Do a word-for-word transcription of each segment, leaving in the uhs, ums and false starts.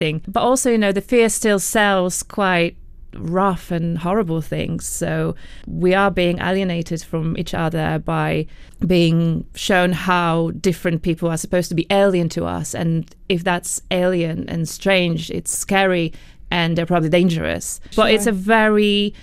thing. But also, you know, the fear still sells quite rough and horrible things. So we are being alienated from each other by being shown how different people are supposed to be alien to us. And if that's alien and strange, it's scary and they're probably dangerous. Sure. But it's a very,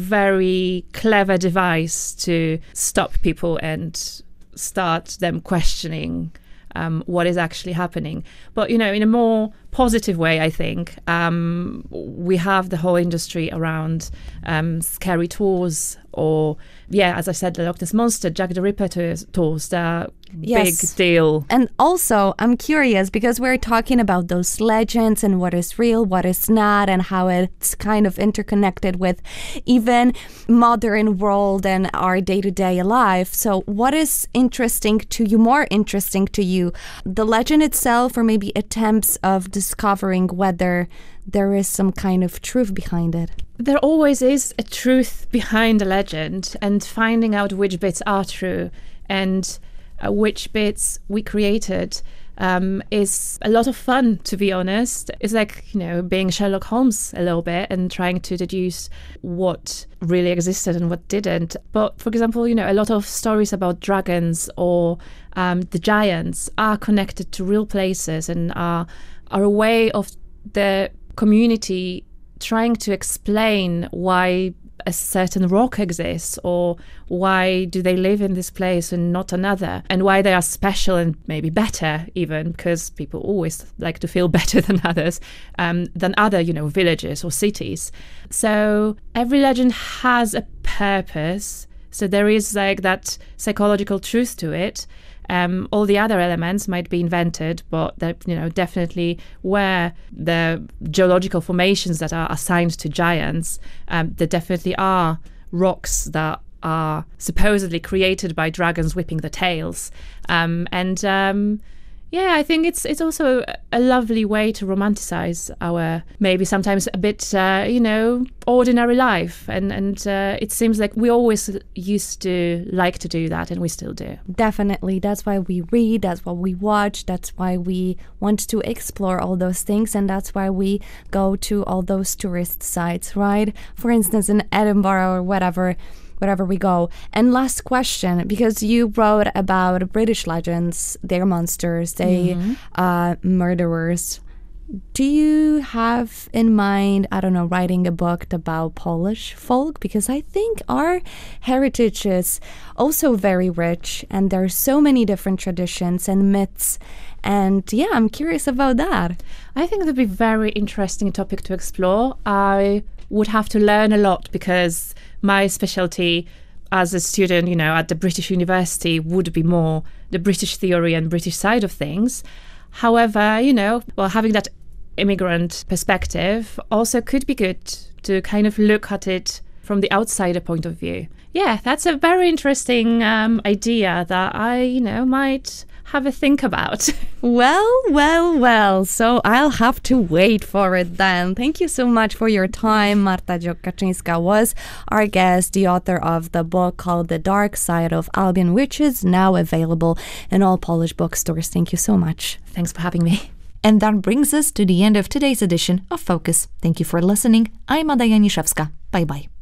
very clever device to stop people and start them questioning Um, what is actually happening. But, you know, in a more positive way, I think, um, we have the whole industry around um, scary tours or, yeah, as I said, the Loch Ness Monster, Jack the Ripper tours, they're yes. big deal. And also, I'm curious, because we're talking about those legends and what is real, what is not, and how it's kind of interconnected with even modern world and our day-to-day life. So what is interesting to you, more interesting to you, the legend itself, or maybe attempts of discovering whether there is some kind of truth behind it? There always is a truth behind a legend, and finding out which bits are true and uh, which bits we created um, is a lot of fun, to be honest. It's like, you know, being Sherlock Holmes a little bit and trying to deduce what really existed and what didn't. But for example, you know, a lot of stories about dragons or um, the giants are connected to real places and are, are a way of the community trying to explain why a certain rock exists, or why do they live in this place and not another, and why they are special and maybe better even, because people always like to feel better than others, um, than other, you know, villages or cities. So every legend has a purpose. So there is like that psychological truth to it. Um, all the other elements might be invented, but that, you know, definitely where the geological formations that are assigned to giants, um, there definitely are rocks that are supposedly created by dragons whipping the tails. Um, and um, yeah, I think it's it's also a lovely way to romanticize our maybe sometimes a bit, uh, you know, ordinary life. And, and uh, it seems like we always used to like to do that, and we still do. Definitely. That's why we read, that's why we watch, that's why we want to explore all those things, and that's why we go to all those tourist sites, right? For instance, in Edinburgh or whatever, wherever we go. And last question, because you wrote about British legends, they're monsters, they mm-hmm. uh, murderers. Do you have in mind, I don't know, writing a book about Polish folk? Because I think our heritage is also very rich, and there are so many different traditions and myths. And yeah, I'm curious about that. I think that'd be a very interesting topic to explore. I would have to learn a lot, because my specialty as a student, you know, at the British University would be more the British theory and British side of things. However, you know, well, having that immigrant perspective also could be good to kind of look at it from the outsider point of view. Yeah, that's a very interesting um, idea that I, you know, might have a think about. Well, well, well. So I'll have to wait for it then. Thank you so much for your time. Marta Dziokaczyńska was our guest, the author of the book called The Dark Side of Albion, which is now available in all Polish bookstores. Thank you so much. Thanks for having me. And that brings us to the end of today's edition of Focus. Thank you for listening. I'm Ada Janiszewska. Bye-bye.